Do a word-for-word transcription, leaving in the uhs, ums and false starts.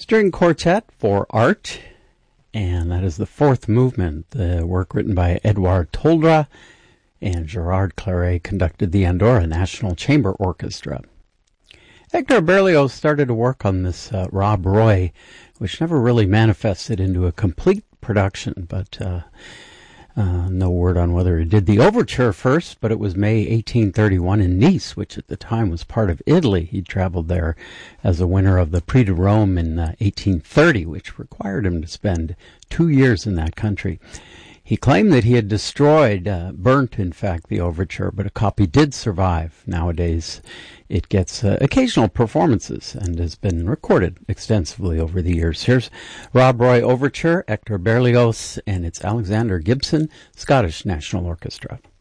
String Quartet for Art, and that is the fourth movement, the work written by Edouard Toldra, and Gerard Claret conducted the Andorra National Chamber Orchestra. Hector Berlioz started to work on this uh, Rob Roy, which never really manifested into a complete production, but uh, uh, no word on whether he did the overture first, but it was May eighteen thirty-one in Nice, which at the time was part of Italy. He traveled there as a winner of the Prix de Rome in uh, eighteen thirty, which required him to spend two years in that country. He claimed that he had destroyed, uh, burnt, in fact, the overture, but a copy did survive. Nowadays, it gets uh, occasional performances and has been recorded extensively over the years. Here's Rob Roy Overture, Hector Berlioz, and it's Alexander Gibson, Scottish National Orchestra.